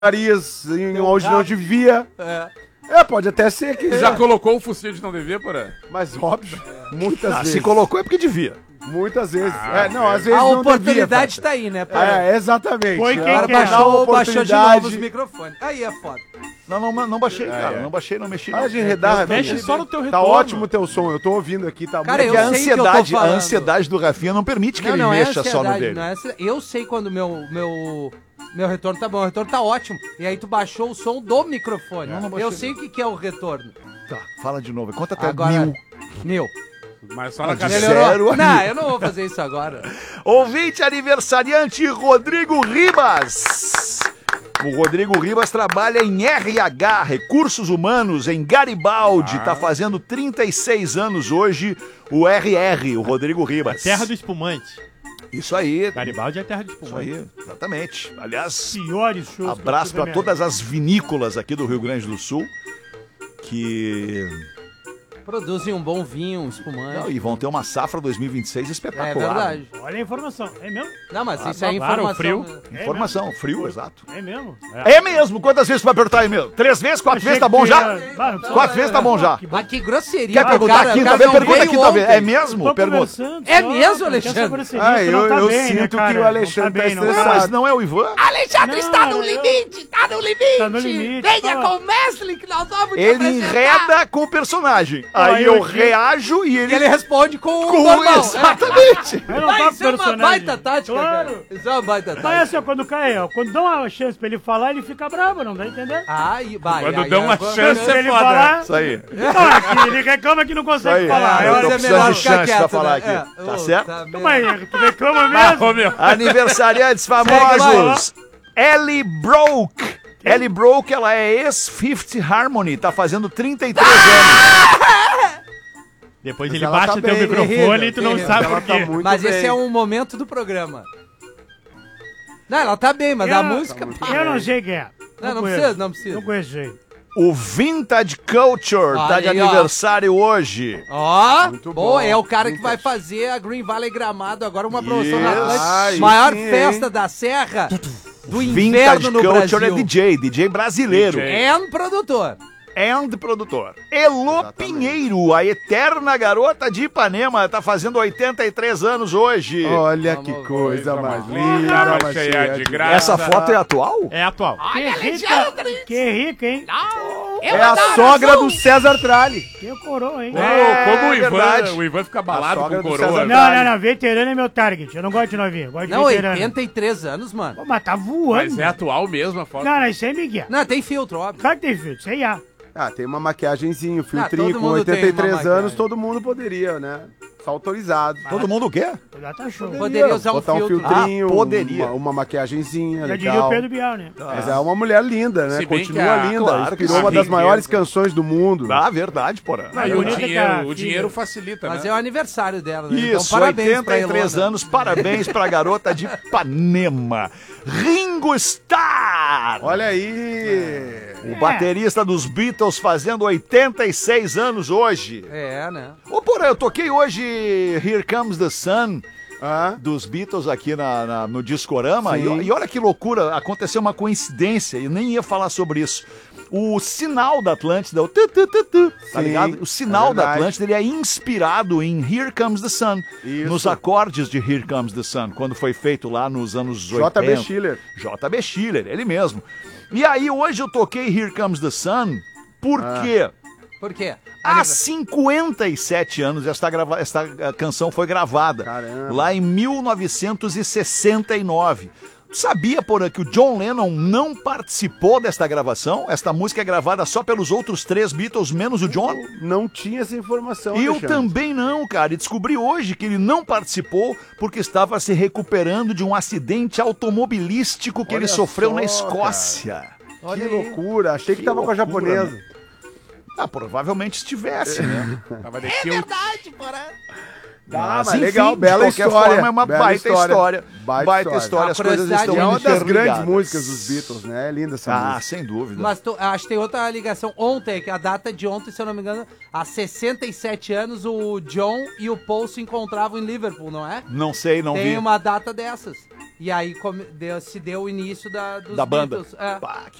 nariz onde não devia. Pode até ser que... Já colocou o focinho de não dever, porra? Mas óbvio, muitas vezes. Se colocou é porque devia. Muitas vezes. Às vezes a não oportunidade devia, tá aí, né, pai? Exatamente. Foi quem Agora quer. baixou de novo os microfones. Aí é foda. Não baixei, cara. Não baixei, não mexi. Para de enredar, Mexe só no teu Tá retorno. ótimo o teu som, eu tô ouvindo aqui, tá Cara, muito... eu Porque sei que eu tô a falando. ansiedade do Rafinha não permite que ele mexa só no dele. Não é ansiedade. Eu sei quando meu retorno tá bom, o retorno tá ótimo. E aí tu baixou o som do microfone. Não baixei, Eu sei o que é o retorno. Tá, fala de novo. Conta até Agora, mil. Mas só na de cabeça. zero. Não, eu não vou fazer isso agora. Ouvinte aniversariante Rodrigo Ribas. O Rodrigo Ribas trabalha em RH, Recursos Humanos, em Garibaldi. Tá fazendo 36 anos hoje, o RR, o Rodrigo Ribas. Terra do espumante. Isso aí. Garibaldi é terra do Isso espumante. aí, exatamente. Aliás, Piores shows. abraço para todas as vinícolas aqui do Rio Grande do Sul que... Produzem um bom vinho, um espumante. Não, e vão ter uma safra 2026 espetacular. É verdade. Olha a informação. É mesmo? Não, mas isso é claro, informação. frio. Informação, frio, exato. É mesmo? É mesmo? Quantas vezes tu vai apertar aí mesmo? 3 vezes? 4 vezes tá bom já? 4 vezes tá bom já. Mas que grosseria. Quer o perguntar cara- a quinta o cara vez? não Pergunta a veio quinta vez. ontem. É mesmo? Pergunta. É mesmo, Alexandre? Eu sinto que o Alexandre tá Não, estressado. mas não é o Ivan? Alexandre está no Não, limite, tá no limite. Tá no limite, Venha fala. com o Mestre que nós vamos te Ele apresentar. enreda com o personagem. Aí Aí eu eu- reajo e E ele... ele responde com o Com normal. exatamente. Eu não Mas tava isso é uma personagem. baita tática, Claro. cara. Isso é uma baita Mas tática. assim, ó, quando cai, ó, quando dá uma chance pra ele falar, ele fica bravo, não dá a entender? Ai, vai. Quando ai, dão uma agora- chance, Se é ele foda. falar, Isso aí. não, ele reclama que não consegue Aí, falar. eu Mas tô é precisando melhor de ficar chance pra quieto, falar né? aqui. É. Tá Ô, certo? tá mesmo. Mas tu reclama Ah, mesmo? ô, meu. Aniversariantes famosos. Ellie Broke. Ellie Broke, ela é ex-Fifth Harmony, tá fazendo 33 anos. Depois Mas ele ela bate tá o teu bem, microfone e tu não terrível. sabe Ela por tá quê. muito Mas esse bem. é um momento do programa. Não, ela tá bem, mas a Eu- música... Eu não sei quem é. Não conheço. precisa, não precisa. Não conheço gente. O Vintage Culture tá de Aí, ó. aniversário hoje. Ó, Muito boa, bom. é o cara que Vintage. vai fazer a Green Valley Gramado agora, uma promoção Yes. na Atlântica. Aí Maior sim, festa hein? da Serra do Vintage inverno no Culture Brasil. é DJ brasileiro. DJ. É um produtor. And produtor. Elô Pinheiro, a eterna garota de Ipanema, tá fazendo 83 anos hoje. Olha Vamos que ver. coisa Coisa mais mais linda, linda, mais cheia cheia de de graça. Essa foto é atual? É atual. Olha, Que rica, Alexandre! que rica, hein? É a sogra do César Tralli. Que coroa, hein? Como o verdade. Ivan fica balado A com sogra do coroa. César Não, veterano é meu target. Eu não gosto de novinho, eu gosto de Não, veterano. 83 anos, mano. Pô, mas tá voando. Mas é atual mesmo a foto. Não, isso aí é Miguel. Não, tem filtro, óbvio. Claro que tem filtro, sei lá. Tem uma maquiagenzinha, filtrinho, todo com mundo tem 83 uma anos, maquiagem. todo mundo poderia, né? Tá autorizado. Todo mundo o quê? Já tá show. Poderia usar um botar um filtro. filtrinho, poderia. uma maquiagenzinha, Já diria legal. o Pedro Bial, né? Mas é uma mulher linda, né? Se bem Continua que a- linda. claro que Inspirou sim. uma das Riqueza. maiores canções do mundo. Ah, verdade, porra. Aí o bonita que a dinheiro, o filha- dinheiro facilita, Mas né? é o aniversário dela, né? Isso, então, parabéns pra 83 Elona. anos, parabéns pra garota de Ipanema. Ringo Starr! Olha aí! O baterista dos Beatles fazendo 86 anos hoje. É, né? Ô, porra, eu toquei hoje Here Comes the Sun Ah, dos Beatles aqui no Discorama. Sim. E olha que loucura, aconteceu uma coincidência, e nem ia falar sobre isso. O sinal da Atlântida, o tu, tá Sim, ligado? O sinal é da verdade. Atlântida, ele é inspirado em Here Comes the Sun, Isso. nos acordes de Here Comes the Sun, quando foi feito lá nos anos 80. JB Schiller. JB Schiller, ele mesmo. E aí hoje eu toquei Here Comes the Sun, por quê? Por quê? Há 57 anos esta canção foi gravada. Caramba. Lá em 1969. Tu sabia, porra, que o John Lennon não participou desta gravação? Esta música é gravada só pelos outros 3 Beatles, menos o John? Não tinha essa informação, Eu Alexandre. também não, cara. E descobri hoje que ele não participou porque estava se recuperando de um acidente automobilístico que Olha ele sofreu só, na Escócia. Que loucura. Achei que tava com a loucura, japonesa. né? Ah, provavelmente estivesse, né? Tava daqui o- Mas enfim, legal, de bela qualquer história. forma, é uma bela baita história. Baita história, Uma as coisas curiosidade, estão E é uma das grandes interligadas. músicas dos Beatles, né? É linda essa Ah, música. sem dúvida. Mas acho que tem outra ligação. Ontem, que a data de ontem, se eu não me engano, há 67 anos, o John e o Paul se encontravam em Liverpool, não é? Não sei, não Tem vi. uma data dessas. E aí se deu o início dos Da banda. Beatles. É. Pá,